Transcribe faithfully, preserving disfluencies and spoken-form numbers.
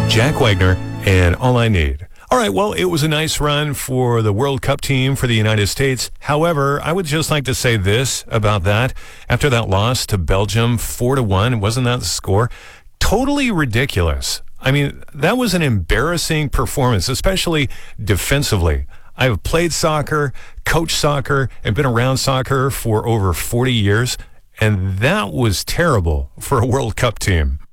Jack Wagner and All I Need. All right, well, it was a nice run for the World Cup team for the United States. However, I would just like to say this about that. After that loss to Belgium, four to one, wasn't that the score? Totally ridiculous. I mean, that was an embarrassing performance, especially defensively. I've played soccer, coached soccer, and been around soccer for over forty years, and that was terrible for a World Cup team.